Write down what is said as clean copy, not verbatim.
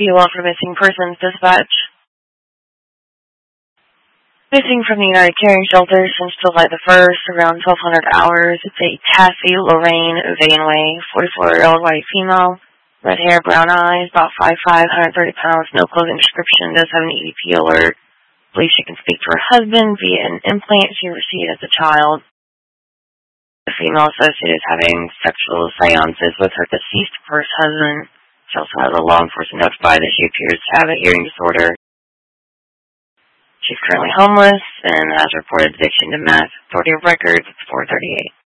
BOL for missing persons dispatch. Missing from the United Caring Shelter since July the 1st, around 1200 hours. It's a Tassie Lorraine Vanway, 44-year-old white female, red hair, brown eyes, about 5'5", 130 pounds, no clothing description, does have an EVP alert. Believes she can speak to her husband via an implant she received as a child. The female associate is having sexual seances with her deceased first husband. She also has a law enforcement notified that she appears to have a hearing disorder. She's currently homeless and has reported addiction to meth. Authority of records, it's 438.